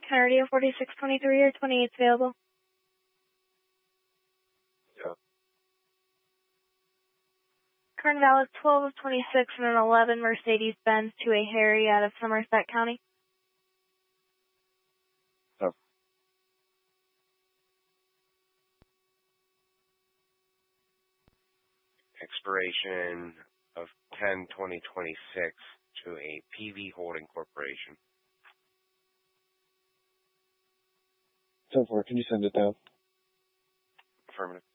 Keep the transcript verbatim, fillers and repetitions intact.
Canardio forty-six twenty-three or twenty-eight available. Yeah. Carnival is twelve of twenty-six and an eleven Mercedes-Benz to a Harry out of Somerset County. Oh. Expiration of ten twenty twenty-six to a P V Holding Corporation. ten four, can you send it down? Affirmative.